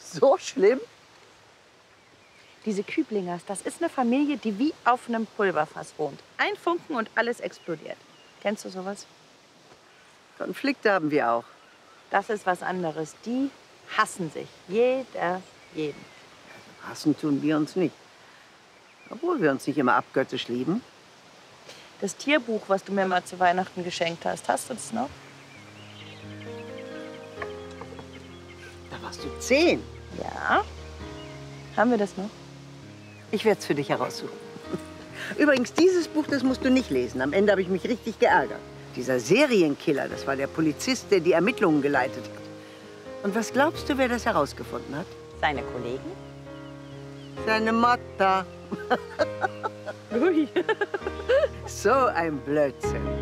So schlimm? Diese Küblingers, das ist eine Familie, die wie auf einem Pulverfass wohnt. Ein Funken und alles explodiert. Kennst du sowas? Konflikte haben wir auch. Das ist was anderes. Die hassen sich. Jeder jeden. Hassen tun wir uns nicht. Obwohl wir uns nicht immer abgöttisch lieben. Das Tierbuch, was du mir mal zu Weihnachten geschenkt hast, hast du das noch? Da warst du 10. Ja. Haben wir das noch? Ich werde es für dich heraussuchen. Übrigens, dieses Buch, das musst du nicht lesen. Am Ende habe ich mich richtig geärgert. Dieser Serienkiller, das war der Polizist, der die Ermittlungen geleitet hat. Und was glaubst du, wer das herausgefunden hat? Seine Kollegen? Seine Mutter. Ui. So ein Blödsinn.